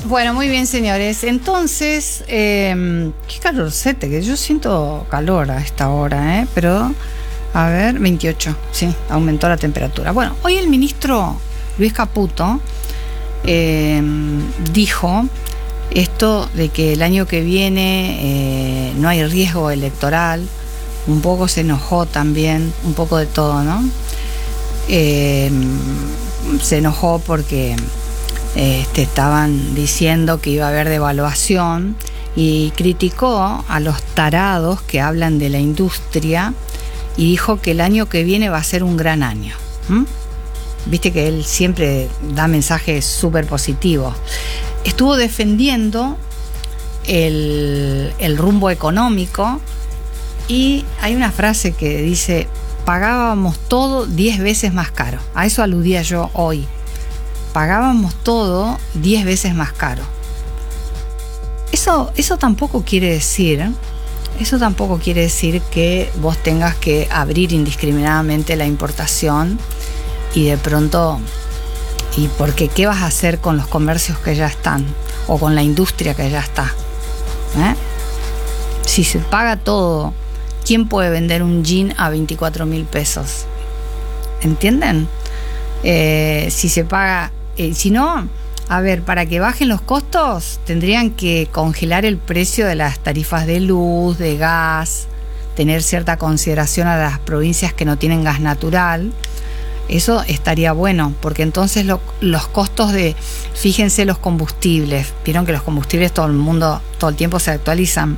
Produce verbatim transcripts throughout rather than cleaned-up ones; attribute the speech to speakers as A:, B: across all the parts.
A: Bueno, muy bien, señores. Entonces, eh, qué calorcete, que yo siento calor a esta hora, ¿eh? Pero, a ver, veintiocho, sí, aumentó la temperatura. Bueno, hoy el ministro Luis Caputo eh, dijo esto de que el año que viene eh, no hay riesgo electoral. Un poco se enojó también, un poco de todo, ¿no? Eh, se enojó porque Este, estaban diciendo que iba a haber devaluación y criticó a los tarados que hablan de la industria y dijo que el año que viene va a ser un gran año. ¿Mm? Viste que él siempre da mensajes súper positivos. Estuvo defendiendo el, el rumbo económico y hay una frase que dice: pagábamos todo diez veces más caro. A eso aludía yo hoy. Pagábamos todo diez veces más caro. Eso, eso tampoco quiere decir, eso tampoco quiere decir que vos tengas que abrir indiscriminadamente la importación y de pronto, y porque ¿qué vas a hacer con los comercios que ya están? O con la industria que ya está. ¿Eh? Si se paga todo, ¿quién puede vender un jean a veinticuatro mil pesos? ¿Entienden? Eh, si se paga... Eh, si no, a ver, para que bajen los costos tendrían que congelar el precio de las tarifas de luz, de gas, tener cierta consideración a las provincias que no tienen gas natural. Eso estaría bueno, porque entonces lo, los costos de, fíjense los combustibles, vieron que los combustibles todo el mundo, todo el tiempo se actualizan.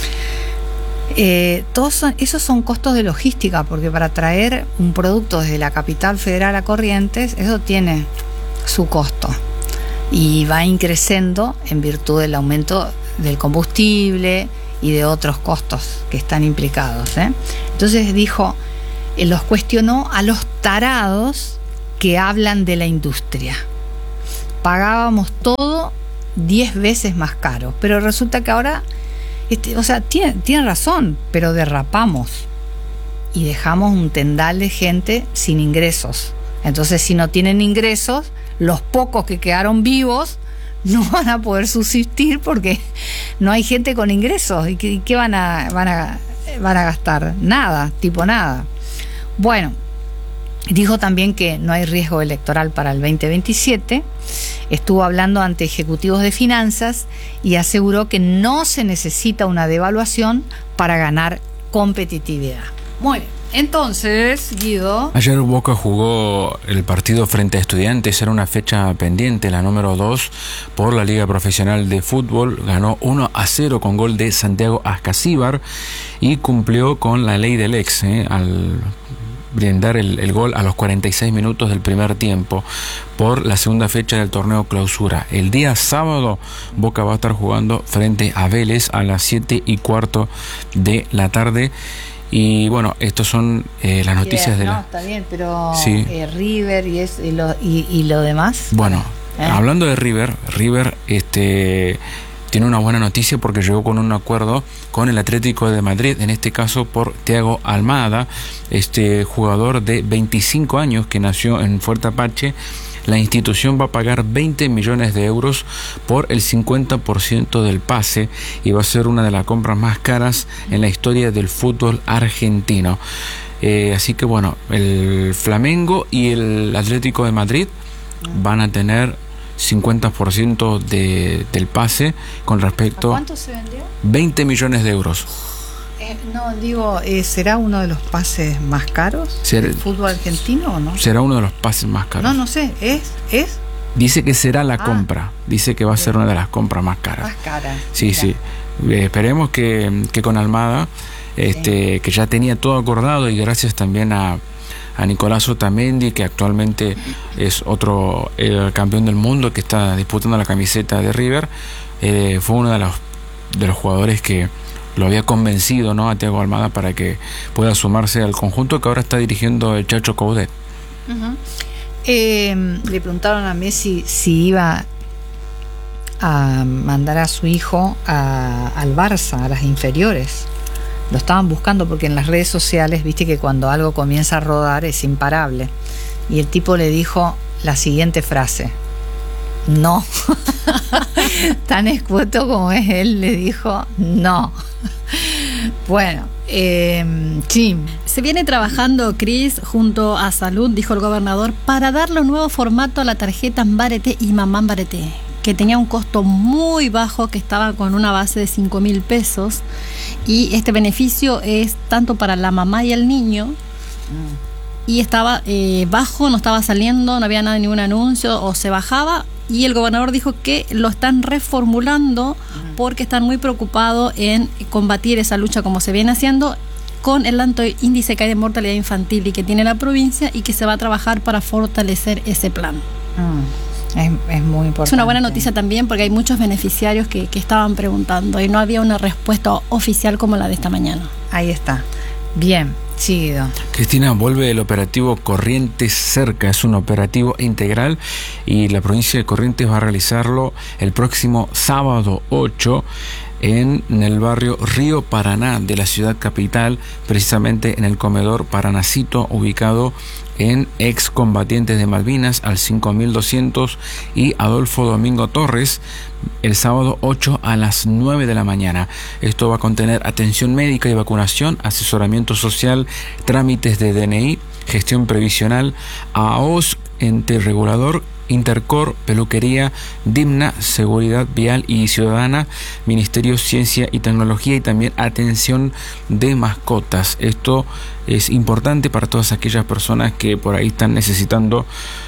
A: Eh, todos son, esos son costos de logística, porque para traer un producto desde la capital federal a Corrientes, eso tiene su costo y va increciendo en virtud del aumento del combustible y de otros costos que están implicados, ¿eh? Entonces dijo, eh, los cuestionó a los tarados que hablan de la industria. Pagábamos todo diez veces más caro, pero resulta que ahora, este, o sea, tiene, tiene razón, pero derrapamos y dejamos un tendal de gente sin ingresos. Entonces, si no tienen ingresos, los pocos que quedaron vivos no van a poder subsistir porque no hay gente con ingresos. ¿Y qué, qué van a, van a, van a gastar? Nada, tipo nada. Bueno, dijo también que no hay riesgo electoral para el veinte veintisiete. Estuvo hablando ante ejecutivos de finanzas y aseguró que no se necesita una devaluación para ganar competitividad. Muy bien. Entonces, Guido...
B: Ayer Boca jugó el partido frente a Estudiantes, era una fecha pendiente, la número dos, por la Liga Profesional de Fútbol. Ganó uno a cero con gol de Santiago Ascasíbar y cumplió con la ley del ex, ¿eh? al brindar el, el gol a los cuarenta y seis minutos del primer tiempo por la segunda fecha del torneo clausura. El día sábado Boca va a estar jugando frente a Vélez a las siete y cuarto de la tarde. Y bueno, estos son eh, las noticias de
A: no,
B: la...
A: está bien, pero
B: sí.
A: eh, River y, es, y, lo, y, y lo demás...
B: Bueno,
A: ¿eh?
B: Hablando de River, River este, tiene una buena noticia porque llegó con un acuerdo con el Atlético de Madrid, en este caso por Thiago Almada, este jugador de veinticinco años que nació en Fuerte Apache. La institución va a pagar veinte millones de euros por el cincuenta por ciento del pase y va a ser una de las compras más caras en la historia del fútbol argentino. Eh, así que bueno, el Flamengo y el Atlético de Madrid van a tener cincuenta por ciento de, del pase con respecto...
A: ¿A cuánto se vendió?
B: veinte millones de euros.
A: Eh, no, digo, eh, ¿será uno de los pases más caros
B: Ser,
A: del fútbol argentino o no?
B: Será uno de los pases más caros.
A: No, no sé, ¿es? ¿Es?
B: Dice que será la
A: ah,
B: compra, dice que va a ser una de las compras más caras.
A: Más cara.
B: Sí,
A: mira.
B: sí. Eh, esperemos que, que con Almada, este, sí. que ya tenía todo acordado, y gracias también a, a Nicolás Otamendi, que actualmente es otro eh, campeón del mundo que está disputando la camiseta de River, eh, fue uno de los, de los jugadores que lo había convencido, ¿no?, a Thiago Almada para que pueda sumarse al conjunto que ahora está dirigiendo el Chacho Coudet.
A: Uh-huh. eh, le preguntaron a Messi si iba a mandar a su hijo a, al Barça, a las inferiores. Lo estaban buscando porque en las redes sociales, viste que cuando algo comienza a rodar es imparable. Y el tipo le dijo la siguiente frase: no. Tan escueto como es él, le dijo no. Bueno, eh, sí.
C: Se viene trabajando, Cris, junto a Salud, dijo el gobernador, para darle un nuevo formato a la tarjeta Mbarete y Mamá Mbarete, que tenía un costo muy bajo, que estaba con una base de cinco mil pesos, y este beneficio es tanto para la mamá y el niño, mm. y estaba eh, bajo, no estaba saliendo, no había nada, ningún anuncio, o se bajaba, y el gobernador dijo que lo están reformulando mm. porque están muy preocupados en combatir esa lucha como se viene haciendo con el alto índice que hay de mortalidad infantil y que tiene la provincia, y que se va a trabajar para fortalecer ese plan.
A: Mm. Es, es muy importante.
C: Es una buena noticia también, porque hay muchos beneficiarios que, que estaban preguntando y no había una respuesta oficial como la de esta mañana.
A: Ahí está. Bien, chido.
B: Cristina, vuelve el operativo Corrientes Cerca. Es un operativo integral y la provincia de Corrientes va a realizarlo el próximo sábado ocho en el barrio Río Paraná de la ciudad capital, precisamente en el comedor Paranacito, ubicado en excombatientes de Malvinas al cinco mil doscientos y Adolfo Domingo Torres, el sábado ocho a las nueve de la mañana. Esto va a contener atención médica y vacunación, asesoramiento social, trámites de D N I, gestión previsional, A O S, ente regulador, Intercor, peluquería, Dimna, seguridad vial y ciudadana, Ministerio Ciencia y Tecnología, y también atención de mascotas. Esto es importante para todas aquellas personas que por ahí están necesitando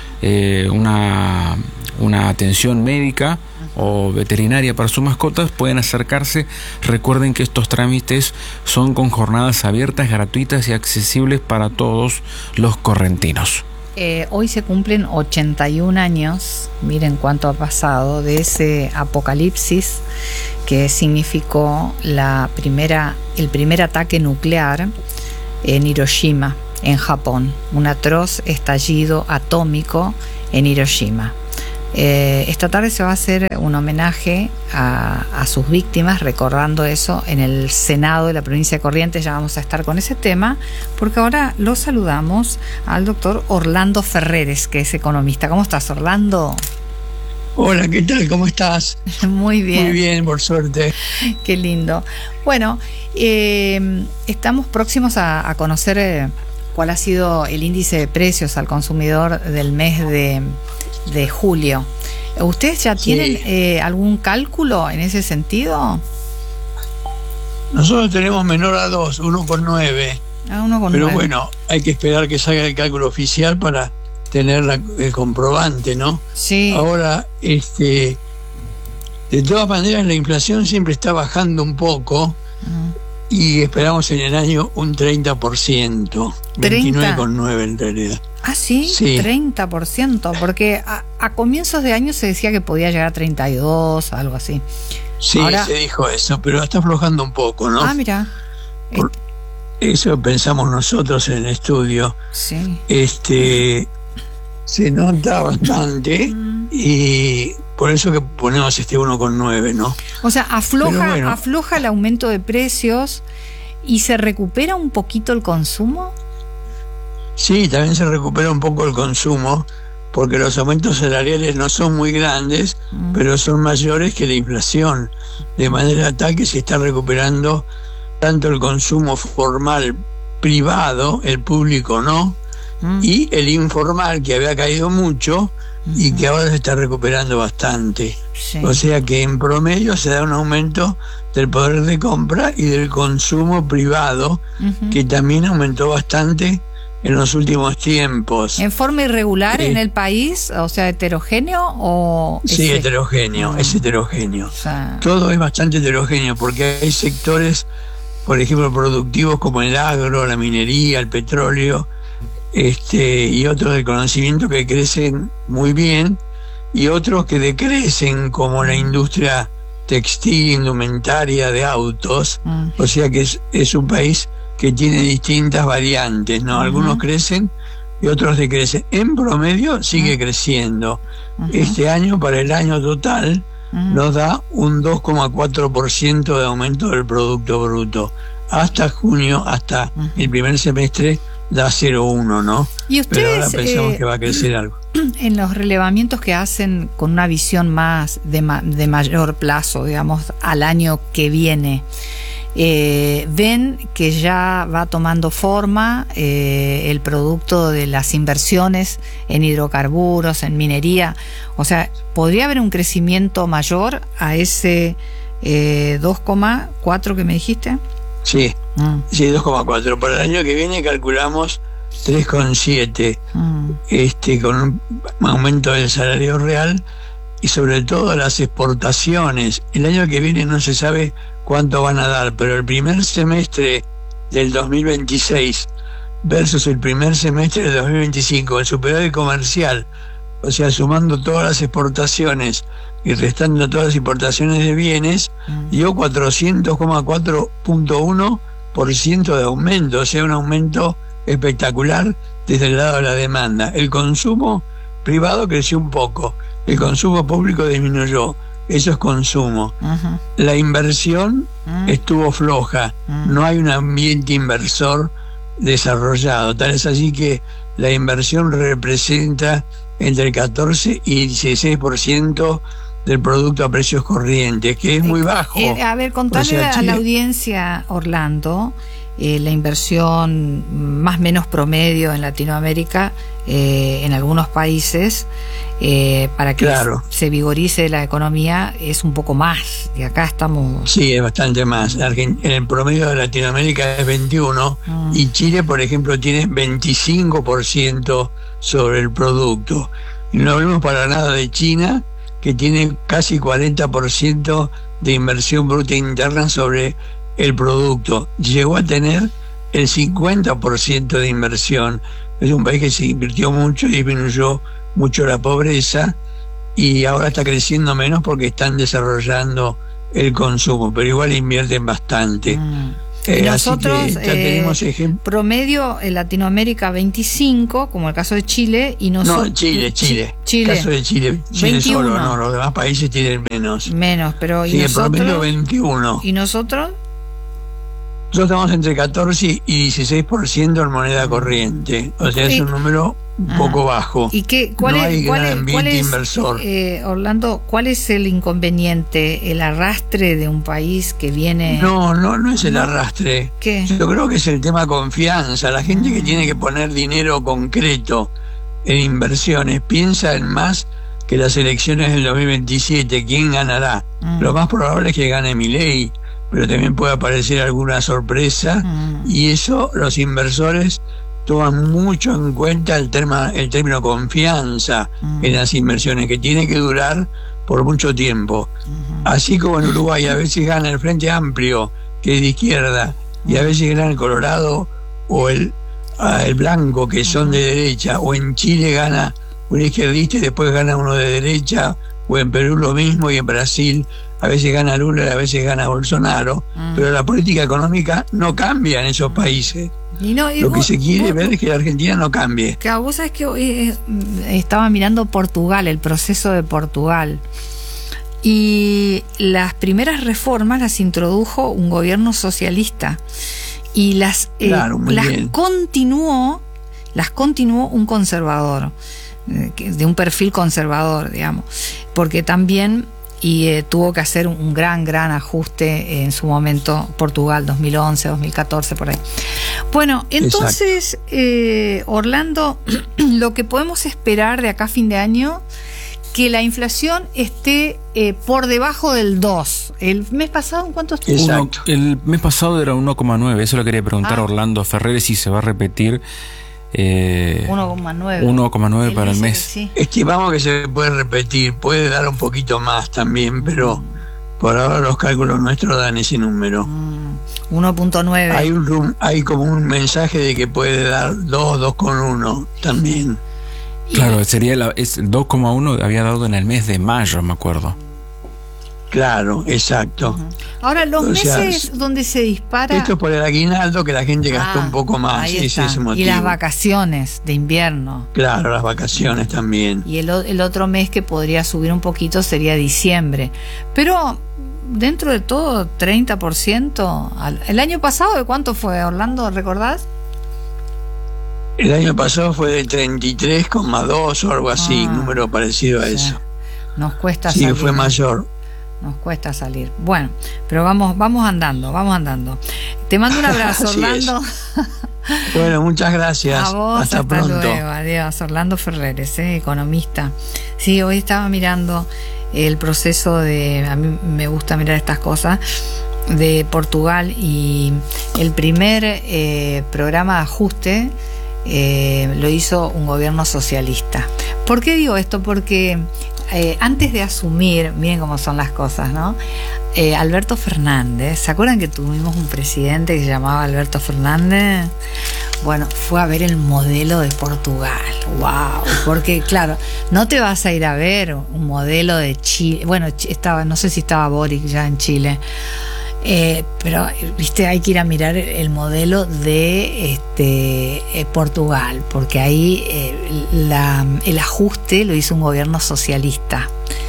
B: eh, una, una atención médica o veterinaria para sus mascotas. Pueden acercarse. Recuerden que estos trámites son con jornadas abiertas, gratuitas y accesibles para todos los correntinos.
A: Eh, hoy se cumplen ochenta y un años, miren cuánto ha pasado, de ese apocalipsis que significó la primera, el primer ataque nuclear en Hiroshima, en Japón, un atroz estallido atómico en Hiroshima. Eh, esta tarde se va a hacer un homenaje a, a sus víctimas, recordando eso en el Senado de la provincia de Corrientes. Ya vamos a estar con ese tema, porque ahora lo saludamos al doctor Orlando Ferreres, que es economista. ¿Cómo estás, Orlando?
D: Hola, ¿qué tal? ¿Cómo estás?
A: Muy bien.
D: Muy bien, por suerte.
A: Qué lindo. Bueno, eh, estamos próximos a, a conocer eh, cuál ha sido el índice de precios al consumidor del mes de... de julio. ¿Ustedes ya tienen sí. eh, algún cálculo en ese sentido?
D: Nosotros tenemos menor a dos, uno con nueve.
A: Ah, uno con
D: Pero
A: nueve.
D: Bueno, hay que esperar que salga el cálculo oficial para tener la, el comprobante, ¿no?
A: Sí.
D: Ahora, este, de todas maneras, la inflación siempre está bajando un poco. Uh-huh. Y esperamos en el año un treinta por ciento. veintinueve coma nueve en realidad.
A: Ah, ¿sí? Sí, treinta por ciento, porque a, a comienzos de año se decía que podía llegar a treinta y dos, algo así.
D: Sí, ahora... se dijo eso, pero está aflojando un poco, ¿no?
A: Ah, mira.
D: Por eso pensamos nosotros en el estudio.
A: Sí.
D: Este, se nota bastante mm. y por eso que ponemos este uno coma nueve, ¿no?
A: O sea, afloja,
D: bueno.
A: afloja el aumento de precios y se recupera un poquito el consumo.
D: Sí, también se recupera un poco el consumo, porque los aumentos salariales no son muy grandes, mm. pero son mayores que la inflación, de manera tal que se está recuperando tanto el consumo formal privado, el público no, mm. y el informal, que había caído mucho mm. y que ahora se está recuperando bastante. Sí. O sea que en promedio se da un aumento del poder de compra y del consumo privado, mm-hmm. que también aumentó bastante en los últimos tiempos.
A: ¿En forma irregular eh, en el país? O sea, ¿heterogéneo o...?
D: Sí, ese? heterogéneo, mm. es heterogéneo. O sea... Todo es bastante heterogéneo, porque hay sectores, por ejemplo, productivos como el agro, la minería, el petróleo, este, y otros de conocimiento que crecen muy bien, y otros que decrecen, como la industria textil, indumentaria, de autos. Mm. O sea que es, es un país que tiene distintas variantes, ¿no? Uh-huh. Algunos crecen y otros decrecen. En promedio sigue uh-huh. creciendo. Uh-huh. Este año, para el año total, uh-huh. nos da un dos coma cuatro por ciento de aumento del Producto Bruto. Hasta junio, hasta uh-huh. el primer semestre da cero coma uno, ¿no?
A: Y ustedes,
D: pero ahora pensamos
A: eh,
D: que va a crecer algo.
A: En los relevamientos que hacen con una visión más de, ma de mayor plazo, digamos, al año que viene, eh, ven que ya va tomando forma eh, el producto de las inversiones en hidrocarburos, en minería. O sea, ¿podría haber un crecimiento mayor a ese eh, dos coma cuatro que me dijiste?
D: Sí, mm. sí, dos coma cuatro. Para el año que viene calculamos tres coma siete, mm. este, con un aumento del salario real y sobre todo las exportaciones. El año que viene no se sabe cuánto van a dar, pero el primer semestre del dos mil veintiséis versus el primer semestre del dos mil veinticinco, el superávit comercial, o sea, sumando todas las exportaciones y restando todas las importaciones de bienes, mm. dio cuatrocientos coma cuatro punto uno por ciento de aumento, o sea, un aumento espectacular desde el lado de la demanda. El consumo privado creció un poco, el consumo público disminuyó, eso es consumo. Uh-huh. La inversión uh-huh. estuvo floja, uh-huh. no hay un ambiente inversor desarrollado, tal es así que la inversión representa entre el catorce y dieciséis por ciento del producto a precios corrientes, que es muy bajo.
A: Eh, a ver, contale o sea, a la audiencia, Orlando, eh, la inversión más o menos promedio en Latinoamérica, eh, en algunos países, eh, para que claro. se vigorice la economía, es un poco más, y acá estamos...
D: Sí, es bastante más. El promedio de Latinoamérica es veintiuno, mm. y Chile, por ejemplo, tiene veinticinco por ciento sobre el producto. Y no hablemos para nada de China, que tiene casi cuarenta por ciento de inversión bruta interna sobre el producto. Llegó a tener el cincuenta por ciento de inversión. Es un país que se invirtió mucho y disminuyó mucho la pobreza, y ahora está creciendo menos porque están desarrollando el consumo, pero igual invierten bastante. Mm.
A: Eh, y nosotros, así que ya tenemos eh, promedio en Latinoamérica veinticinco, como el caso de Chile, y nosotros...
D: No, Chile, Chile.
A: Chile.
D: El caso de Chile, Chile
A: veintiuno.
D: Solo, no, los demás países tienen menos.
A: Menos, pero...
D: Sí,
A: ¿y
D: el
A: nosotros?
D: promedio veintiuno.
A: ¿Y nosotros?
D: Nosotros estamos entre catorce y dieciséis por ciento en moneda corriente, o sea, es un número un ah. poco bajo.
A: ¿Y qué, cuál
D: no
A: es,
D: hay
A: cuál
D: gran
A: es,
D: ambiente
A: cuál es,
D: inversor.
A: Eh, Orlando, ¿cuál es el inconveniente, el arrastre de un país que viene...?
D: No, no, no es el ¿No? arrastre.
A: ¿Qué?
D: Yo creo que es el tema confianza. La gente mm. que tiene que poner dinero concreto en inversiones piensa en más que las elecciones del dos mil veintisiete. ¿Quién ganará? Mm. Lo más probable es que gane Milei, pero también puede aparecer alguna sorpresa, mm. y eso los inversores toman mucho en cuenta el, terma, el término confianza mm. en las inversiones, que tiene que durar por mucho tiempo. Mm. Así como en Uruguay a veces gana el Frente Amplio, que es de izquierda, mm. y a veces gana el Colorado o el, uh, el Blanco, que son de derecha, o en Chile gana un izquierdista y después gana uno de derecha, o en Perú lo mismo, y en Brasil a veces gana Lula y a veces gana Bolsonaro, mm. pero la política económica no cambia en esos países.
A: Y no, y
D: lo
A: vos,
D: que se quiere
A: vos,
D: ver es que la Argentina no cambie.
A: Claro, vos sabés que eh, estaba mirando Portugal, el proceso de Portugal, y las primeras reformas las introdujo un gobierno socialista, y las, eh,
D: claro,
A: las
D: bien.
A: continuó, las continuó un conservador, eh, de un perfil conservador, digamos, porque también y eh, tuvo que hacer un gran, gran ajuste en su momento, Portugal, dos mil once, dos mil catorce, por ahí. Bueno, entonces, eh, Orlando, lo que podemos esperar de acá a fin de año, que la inflación esté eh, por debajo del dos. El mes pasado, ¿en cuánto estuvo?
B: Uno, el mes pasado era uno coma nueve, eso le quería preguntar ah. a Orlando Ferrer si se va a repetir. Eh,
A: uno coma nueve
B: uno coma nueve para el mes.
A: Sí.
D: Estimamos que se puede repetir, puede dar un poquito más también, pero mm. por ahora los cálculos nuestros dan ese número.
A: Mm. uno punto nueve.
D: Hay un hay como un mensaje de que puede dar dos, dos coma uno también.
B: Claro, sería la, es dos coma uno había dado en el mes de mayo, me acuerdo.
D: Claro, exacto. Uh-huh.
A: Ahora, los o meses sea, donde se dispara...
D: Esto es por el aguinaldo, que la gente gastó ah, un poco más.
A: Ese es ese motivo. Y las vacaciones de invierno.
D: Claro, las vacaciones también.
A: Y el, el otro mes que podría subir un poquito sería diciembre. Pero, dentro de todo, treinta por ciento. El año pasado, ¿de cuánto fue, Orlando? ¿Recordás?
D: El año pasado fue de treinta y tres coma dos o algo así, ah, número parecido a sí. eso.
A: Nos cuesta
D: sí,
A: salir.
D: Sí, fue mayor.
A: Nos cuesta salir. Bueno, pero vamos, vamos andando, vamos andando. Te mando un abrazo, Orlando.
D: Bueno, muchas gracias.
A: A vos, hasta,
D: hasta pronto.
A: Luego, adiós. Orlando Ferreres, eh, economista. Sí, hoy estaba mirando el proceso de, a mí me gusta mirar estas cosas, de Portugal, y el primer eh, programa de ajuste eh, lo hizo un gobierno socialista. ¿Por qué digo esto? Porque eh, antes de asumir, miren cómo son las cosas, ¿no? Eh, Alberto Fernández, ¿se acuerdan que tuvimos un presidente que se llamaba Alberto Fernández? Bueno, fue a ver el modelo de Portugal. ¡Wow! Porque, claro, no te vas a ir a ver un modelo de Chile. Bueno, estaba, no sé si estaba Boric ya en Chile. Eh, pero, viste, hay que ir a mirar el modelo de este, eh, Portugal, porque ahí eh, la, el ajuste lo hizo un gobierno socialista.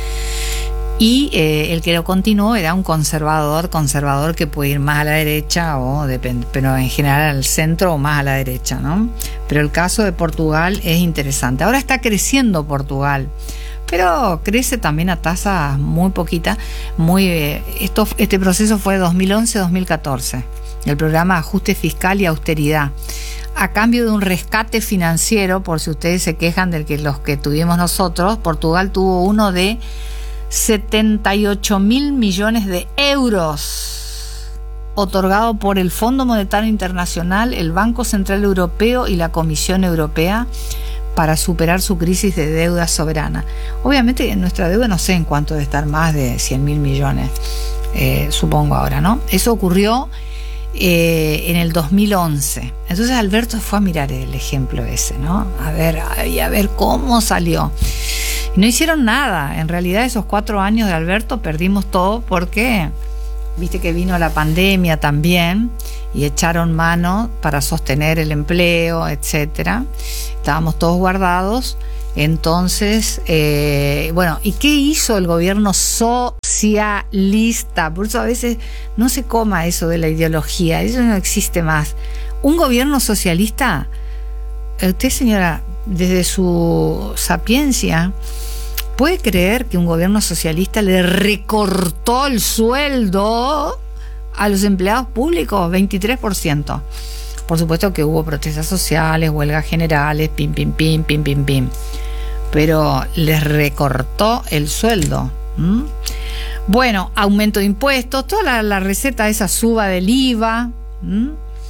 A: Y eh, el que lo continuó era un conservador, conservador que puede ir más a la derecha, o depende, pero en general al centro o más a la derecha, ¿no? Pero el caso de Portugal es interesante. Ahora está creciendo Portugal, pero crece también a tasas muy poquitas. Muy, eh, esto, este proceso fue de dos mil once a dos mil catorce, el programa de ajuste fiscal y austeridad, a cambio de un rescate financiero. Por si ustedes se quejan de que los que tuvimos nosotros, Portugal tuvo uno de setenta y ocho mil millones de euros, otorgado por el Fondo Monetario Internacional, el Banco Central Europeo y la Comisión Europea para superar su crisis de deuda soberana. Obviamente nuestra deuda no sé en cuánto debe estar, más de cien mil millones, eh, supongo ahora, ¿no? Eso ocurrió eh, en el dos mil once. Entonces Alberto fue a mirar el ejemplo ese, ¿no? A ver, y a ver cómo salió. No hicieron nada. En realidad esos cuatro años de Alberto perdimos todo, porque viste que vino la pandemia también y echaron mano para sostener el empleo, etcétera. Estábamos todos guardados. Entonces, eh, bueno, ¿y qué hizo el gobierno socialista? Por eso a veces no se coma eso de la ideología, eso no existe más. Un gobierno socialista, usted, señora, desde su sapiencia, ¿puede creer que un gobierno socialista le recortó el sueldo a los empleados públicos? veintitrés por ciento. Por supuesto que hubo protestas sociales, huelgas generales, pim, pim, pim, pim, pim, pim. Pero les recortó el sueldo. ¿Mm? Bueno, aumento de impuestos, toda la, la receta esa, suba del I V A. ¿Mm?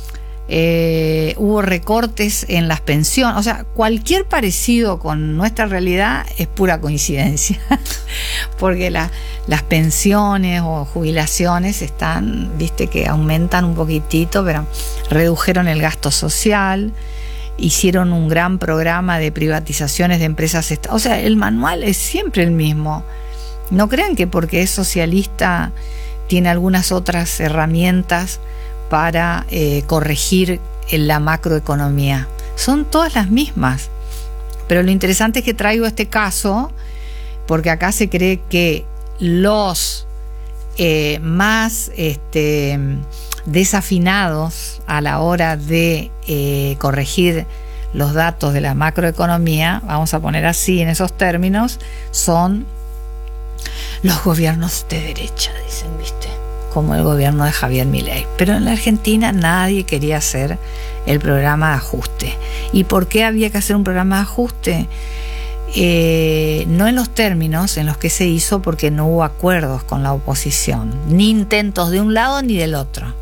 A: Eh, hubo recortes en las pensiones. O sea, cualquier parecido con nuestra realidad es pura coincidencia, porque la, las pensiones o jubilaciones están, viste, que aumentan un poquitito, pero redujeron el gasto social, hicieron un gran programa de privatizaciones de empresas est- o sea, el manual es siempre el mismo. No crean que porque es socialista tiene algunas otras herramientas para eh, corregir en la macroeconomía. Son todas las mismas. Pero lo interesante es que traigo este caso porque acá se cree que los eh, más este, desafinados a la hora de eh, corregir los datos de la macroeconomía, vamos a poner así en esos términos, son los gobiernos de derecha, dicen, ¿viste? Como el gobierno de Javier Milei. Pero en la Argentina nadie quería hacer el programa de ajuste. ¿Y por qué había que hacer un programa de ajuste? Eh, no en los términos en los que se hizo, porque no hubo acuerdos con la oposición, ni intentos de un lado ni del otro.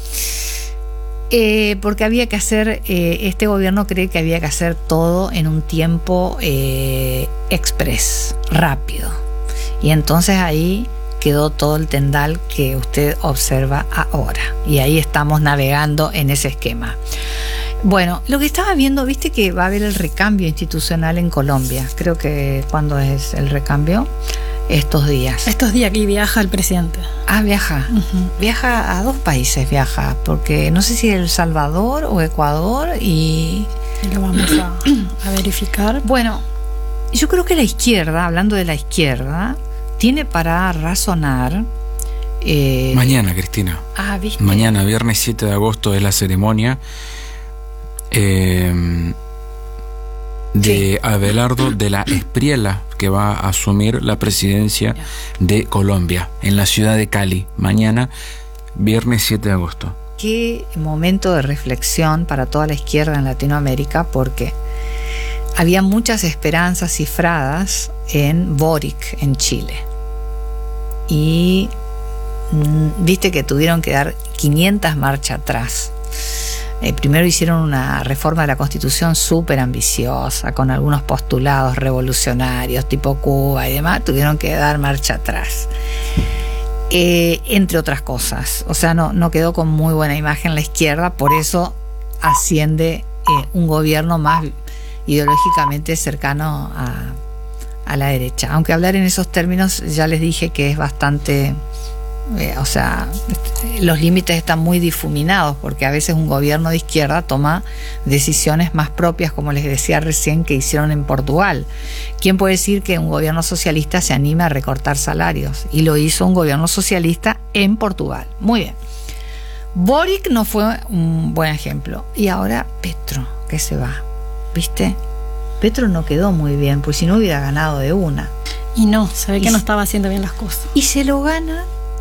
A: Eh, porque había que hacer, eh, este gobierno cree que había que hacer todo en un tiempo eh, express, rápido. Y entonces ahí quedó todo el tendal que usted observa ahora. Y ahí estamos navegando en ese esquema. Bueno, lo que estaba viendo, viste que va a haber el recambio institucional en Colombia. Creo que, ¿cuándo es el recambio? Estos días.
C: Estos días que viaja el presidente.
A: Ah, viaja. Uh-huh. Viaja a dos países, viaja. Porque no sé si El Salvador o Ecuador y...
C: y lo vamos a, a verificar.
A: Bueno, yo creo que la izquierda, hablando de la izquierda, tiene para razonar. Eh,
B: Mañana, Cristina.
A: Ah, ¿viste?
B: Mañana, viernes siete de agosto, es la ceremonia. Eh, de
A: Sí.
B: Abelardo de la Espriella, que va a asumir la presidencia de Colombia en la ciudad de Cali, mañana, viernes siete de agosto.
A: Qué momento de reflexión para toda la izquierda en Latinoamérica, porque había muchas esperanzas cifradas en Boric en Chile. Y mm, viste que tuvieron que dar quinientas marchas atrás. Eh, primero hicieron una reforma de la Constitución súper ambiciosa, con algunos postulados revolucionarios, tipo Cuba y demás. Tuvieron que dar marcha atrás. Eh, entre otras cosas. O sea, no, no quedó con muy buena imagen la izquierda, por eso asciende eh, un gobierno más ideológicamente cercano a, a la derecha. Aunque hablar en esos términos ya les dije que es bastante... Eh, o sea, los límites están muy difuminados, porque a veces un gobierno de izquierda toma decisiones más propias, como les decía recién, que hicieron en Portugal. ¿Quién puede decir que un gobierno socialista se anime a recortar salarios? Y lo hizo un gobierno socialista en Portugal. Muy bien. Boric no fue un buen ejemplo. Y ahora Petro, que se va. ¿Viste? Petro no quedó muy bien, pues si no hubiera ganado de una.
C: Y no, se ve que
A: Y
C: no
A: se-
C: estaba haciendo bien las cosas.
A: Y se lo gana,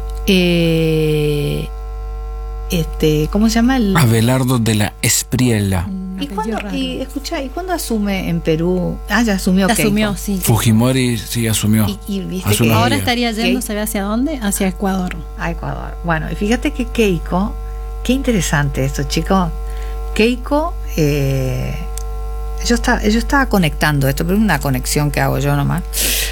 A: eh, este, ¿cómo se llama? El,
B: Abelardo de la Espriella.
C: Un
A: ¿Y
C: apellido
A: cuándo,
C: raro.
A: y escucha, ¿y cuándo asume en Perú? Ah, ya asumió
C: La
A: Keiko.
C: asumió, sí.
B: Fujimori sí asumió.
A: Y, y viste
B: Hace
A: que
B: unos
C: Ahora
B: días.
C: estaría yendo,
A: Ke-
C: ¿sabe hacia dónde? Hacia Ecuador.
A: a Ecuador. Bueno, y fíjate que Keiko, qué interesante esto, chicos. Keiko, eh, yo estaba, yo estaba conectando esto, pero es una conexión que hago yo nomás.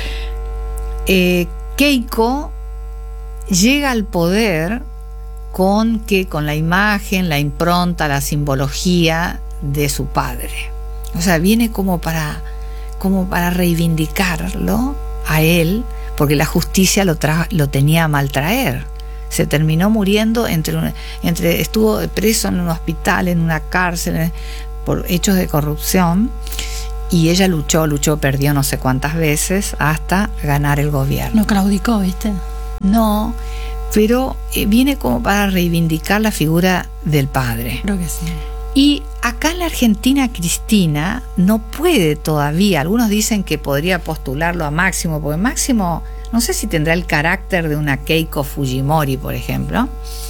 A: Eh, Keiko llega al poder con que con la imagen, la impronta, la simbología de su padre. O sea, viene como para como para reivindicarlo a él, porque la justicia lo tra- lo tenía a maltraer. Se terminó muriendo entre, un- entre estuvo preso en un hospital, en una cárcel, en- por hechos de corrupción, y ella luchó, luchó, perdió no sé cuántas veces hasta ganar el gobierno.
C: No claudicó, ¿viste?
A: No, pero eh, viene como para reivindicar la figura del padre.
C: Creo que sí.
A: Y acá en la Argentina, Cristina no puede todavía. Algunos dicen que podría postularlo a Máximo, porque Máximo, no sé si tendrá el carácter de una Keiko Fujimori, por ejemplo.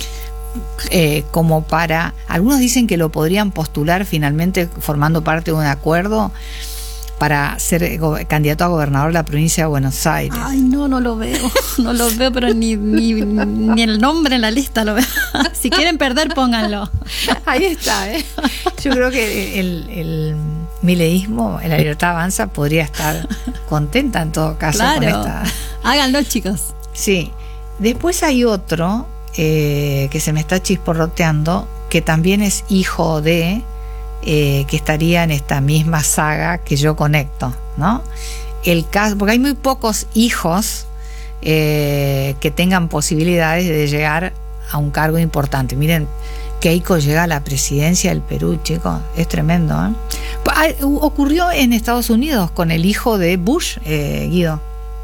A: Eh, como para... Algunos dicen que lo podrían postular finalmente formando parte de un acuerdo para ser go- candidato a gobernador de la provincia de Buenos Aires.
C: Ay, no, no lo veo. No lo veo, pero ni, ni, ni el nombre en la lista lo veo. Si quieren perder, pónganlo.
A: Ahí está, ¿eh? Yo creo que el, el mileísmo, la libertad avanza, podría estar contenta en todo caso con
C: Claro.
A: esta.
C: Háganlo, chicos.
A: Sí. Después hay otro eh, que se me está chisporroteando, que también es hijo de, eh, que estaría en esta misma saga que yo conecto, ¿no? El caso, porque hay muy pocos hijos eh, que tengan posibilidades de llegar a un cargo importante. Miren, Keiko llega a la presidencia del Perú, chicos, es tremendo, ¿eh? Ah, ocurrió en Estados Unidos con el hijo de Bush, eh, Guido.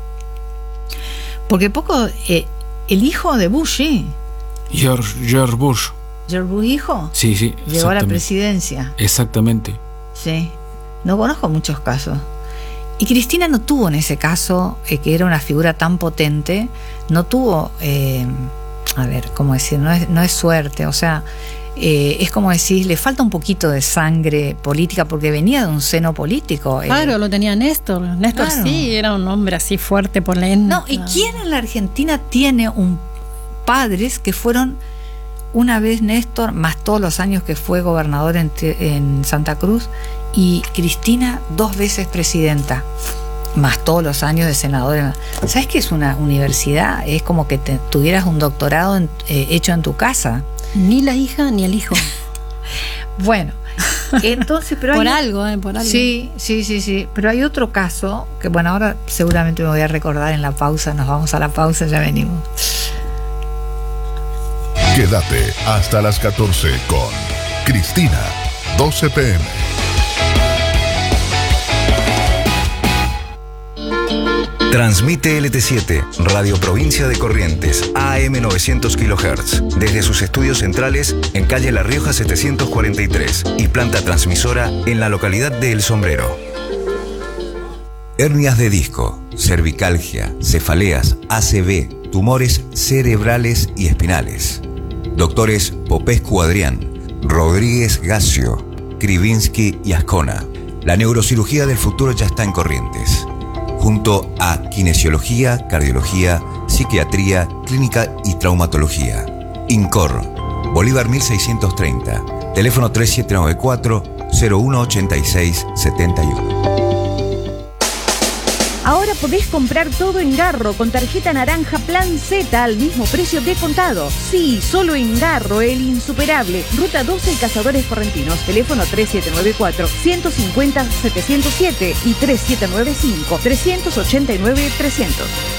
A: Porque poco, eh, el hijo de Bush, sí,
B: George, George Bush.
A: George Bush hijo,
B: Sí, sí.
A: llegó a la
B: exactamente.
A: presidencia.
B: Exactamente.
A: Sí, no conozco muchos casos. Y Cristina no tuvo en ese caso, eh, que era una figura tan potente, no tuvo, eh, a ver, ¿cómo decir? No es, no es suerte, o sea, eh, es como decir, le falta un poquito de sangre política porque venía de un seno político. eh.
C: Claro, lo tenía Néstor. Néstor
A: Claro.
C: sí, era un hombre así fuerte, polenta.
A: No, ¿y quién en la Argentina tiene un padres que fueron una vez Néstor, más todos los años que fue gobernador en, en Santa Cruz, y Cristina dos veces presidenta, más todos los años de senadora? ¿Sabes qué es una universidad? Es como que te, tuvieras un doctorado en, eh, hecho en tu casa.
C: Ni la hija ni el hijo.
A: Bueno, entonces, pero
C: Por
A: hay,
C: algo, ¿eh? Por algo.
A: Sí, sí, sí, sí. Pero hay otro caso que, bueno, ahora seguramente me voy a recordar en la pausa. Nos vamos a la pausa, ya venimos.
E: Quédate hasta las catorce con Cristina, doce p m.
F: Transmite L T siete, Radio Provincia de Corrientes, A M novecientos kilohertz, desde sus estudios centrales en calle La Rioja setecientos cuarenta y tres y planta transmisora en la localidad de El Sombrero. Hernias de disco, cervicalgia, cefaleas, A C V, tumores cerebrales y espinales. Doctores Popescu Adrián, Rodríguez Gacio, Krivinsky y Ascona. La neurocirugía del futuro ya está en Corrientes. Junto a kinesiología, cardiología, psiquiatría, clínica y traumatología. INCOR, Bolívar mil seiscientos treinta, teléfono tres siete nueve cuatro, cero uno ocho seis siete uno.
G: Ahora podés comprar todo en Garro con tarjeta naranja Plan Z al mismo precio de contado. Sí, solo en Garro, el insuperable. Ruta doce, Cazadores Correntinos. Teléfono tres siete nueve cuatro, uno cinco cero, siete cero siete y tres siete nueve cinco, tres ocho nueve, trescientos.